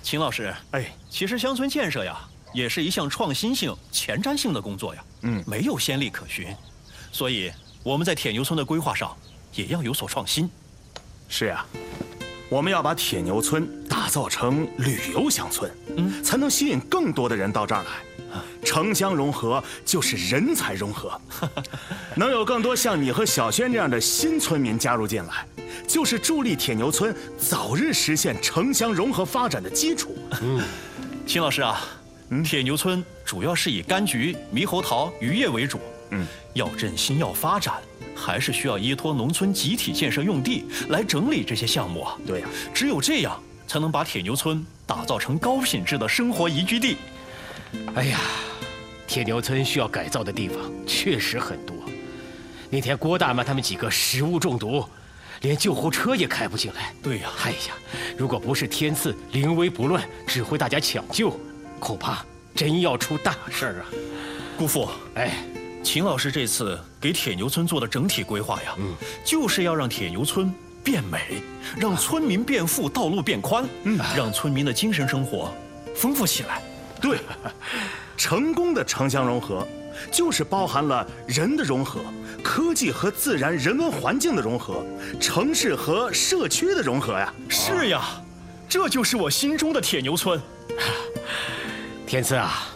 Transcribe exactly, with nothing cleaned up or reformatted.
秦老师，哎，其实乡村建设呀，也是一项创新性、前瞻性的工作呀。嗯，没有先例可循，所以我们在铁牛村的规划上也要有所创新。 是呀，我们要把铁牛村打造成旅游乡村，嗯，才能吸引更多的人到这儿来。城乡融合就是人才融合，能有更多像你和小轩这样的新村民加入进来，就是助力铁牛村早日实现城乡融合发展的基础。 嗯，秦老师啊，嗯、铁牛村主要是以柑橘、猕猴桃、渔业为主。嗯，要振兴要发展，还是需要依托农村集体建设用地来整理这些项目啊。 对呀、啊， 只有这样，才能把铁牛村打造成高品质的生活宜居地。 哎呀，铁牛村需要改造的地方确实很多。那天郭大妈他们几个食物中毒，连救护车也开不进来。 对呀， 哎呀，如果不是天赐临危不乱，指挥大家抢救，恐怕真要出大事儿啊！ 姑父， 哎， 秦老师这次给铁牛村做的整体规划呀，嗯，就是要让铁牛村变美，让村民变富，道路变宽，嗯，让村民的精神生活丰富起来。 对，成功的城乡融合，就是包含了人的融合、科技和自然人文环境的融合、城市和社区的融合呀。 是呀，这就是我心中的铁牛村。 天赐啊，